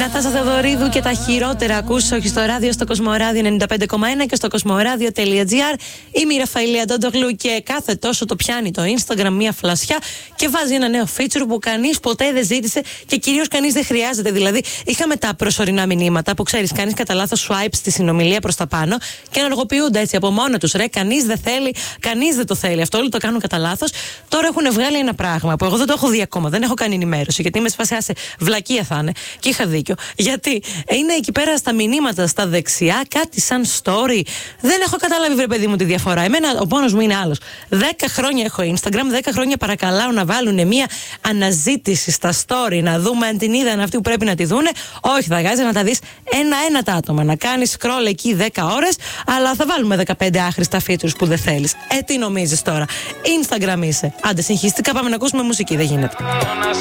Νατάσα Θεοδωρίδου και τα χειρότερα ακούς όχι στο ράδιο, στο Κοσμοράδιο 95,1 και στο κοσμοράδιο.gr. Είμαι η Ραφαηλία Ντόντογλου και κάθε τόσο το πιάνει το Instagram μια φλασιά και βάζει ένα νέο feature που κανείς ποτέ δεν ζήτησε και κυρίως κανείς δεν χρειάζεται. Δηλαδή, είχαμε τα προσωρινά μηνύματα που ξέρεις, κάνεις κατά λάθος swipe στη συνομιλία προς τα πάνω και ενεργοποιούνται έτσι από μόνα τους. Ρε, κανείς δεν θέλει, κανείς δεν το θέλει. Αυτό όλοι το κάνουν κατά λάθος. Τώρα έχουν βγάλει ένα πράγμα που εγώ δεν το έχω δει ακόμα, δεν έχω κάνει ενημέρωση γιατί είμαι σε βλακεία θα είναι. Και είχα δίκιο. Γιατί είναι εκεί πέρα στα μηνύματα, στα δεξιά, κάτι σαν story. Δεν έχω καταλάβει, βρε παιδί μου, τη διαφορά. Εμένα ο πόνος μου είναι άλλος. 10 χρόνια έχω Instagram, 10 χρόνια παρακαλάω να βάλουν μια αναζήτηση στα story, να δούμε αν την είδαν αυτοί που πρέπει να τη δούνε. Όχι, θα βγάζει να τα δεις ένα-ένα τα άτομα. Να κάνεις scroll εκεί 10 ώρες, αλλά θα βάλουμε 15 άχρηστα features που δεν θέλεις. Τι νομίζεις τώρα? Instagram είσαι. Άντε, συγχύστηκα, πάμε να ακούσουμε μουσική. Δεν γίνεται.